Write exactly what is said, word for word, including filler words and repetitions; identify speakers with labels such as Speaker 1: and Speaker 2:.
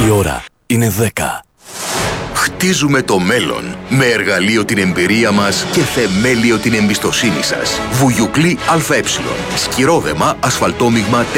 Speaker 1: Η ώρα είναι δέκα.
Speaker 2: Χτίζουμε το μέλλον με εργαλείο την εμπειρία μας και θεμέλιο την εμπιστοσύνη σας. Βουγιουκλή ΑΕ. Σκυρόδεμα, ασφαλτόμιγμα,